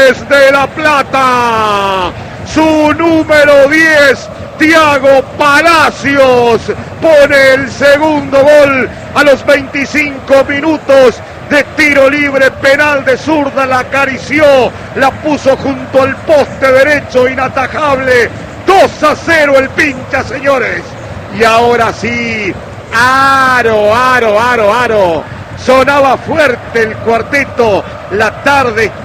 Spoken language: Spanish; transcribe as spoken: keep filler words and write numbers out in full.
Talleres de La Plata. Su número diez, Thiago Palacios, pone el segundo gol a los veinticinco minutos de tiro libre penal de zurda, la acarició, la puso junto al poste derecho, inatajable. dos a cero el Pincha, señores. Y ahora sí, aro, aro, aro, aro. Sonaba fuerte el cuarteto, la tarde